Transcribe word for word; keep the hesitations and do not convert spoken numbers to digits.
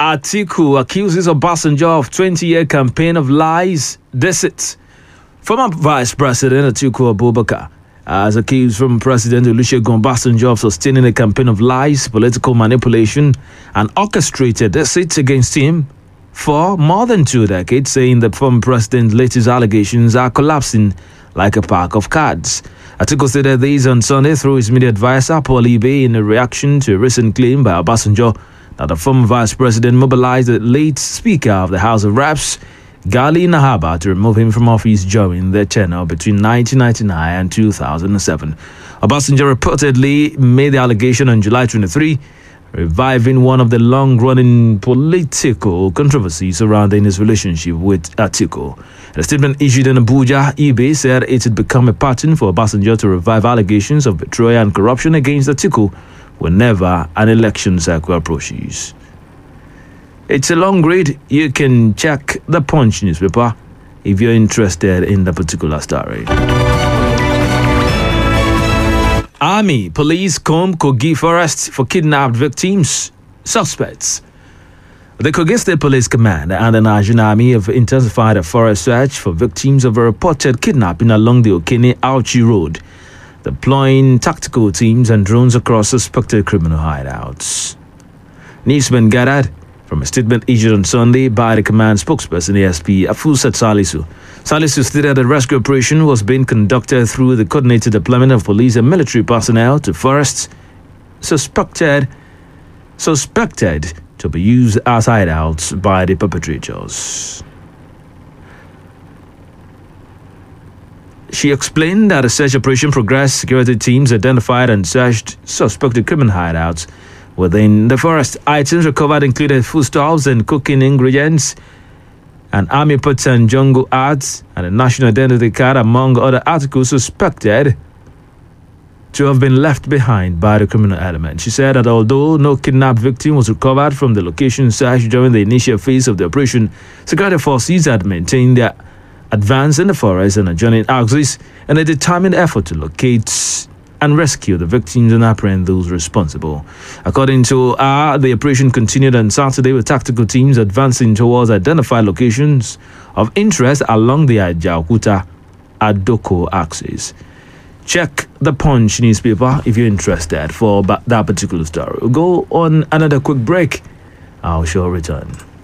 Atiku accuses Obasanjo of twenty-year campaign of lies. This it. Former Vice President Atiku Abubakar has accused former President Olusegun Obasanjo of sustaining a campaign of lies, political manipulation, and orchestrated deceit against him for more than two decades, saying that former President's latest allegations are collapsing like a pack of cards. Atiku stated this on Sunday through his media advisor, Paul Ibe, in a reaction to a recent claim by Obasanjo that the former Vice President mobilized the late Speaker of the House of Reps, Gali Nahaba, to remove him from office during their tenure between nineteen ninety-nine and two thousand seven. Obasanjo reportedly made the allegation on July twenty-third, reviving one of the long-running political controversies surrounding his relationship with Atiku. In a statement issued in Abuja, Ibe said it had become a pattern for Obasanjo to revive allegations of betrayal and corruption against Atiku whenever an election cycle approaches. It's a long read. You can check the Punch newspaper if you're interested in the particular story. Army, police comb Kogi forest for kidnapped victims, suspects. The Kogi State Police Command and the Nigerian Army have intensified a forest search for victims of a reported kidnapping along the Okene-Auchi Road, deploying tactical teams and drones across suspected criminal hideouts. Newsmen gathered from a statement issued on Sunday by the command spokesperson, A S P Afusat Salisu. Salisu stated the rescue operation was being conducted through the coordinated deployment of police and military personnel to forests suspected suspected to be used as hideouts by the perpetrators. She explained that the search operation progressed. Security teams identified and searched suspected criminal hideouts within the forest. Items recovered included foodstuffs and cooking ingredients, and army puts and jungle ads, and a national identity card, among other articles suspected to have been left behind by the criminal element. She said that although no kidnapped victim was recovered from the location search during the initial phase of the operation, security forces had maintained their advance in the forest and adjoining axis in a determined effort to locate and rescue the victims and apprehend those responsible. According to her, the operation continued on Saturday with tactical teams advancing towards identified locations of interest along the Ajaokuta-Adoko axis. Check the Punch newspaper if you're interested for that particular story. We'll go on another quick break. I shall return.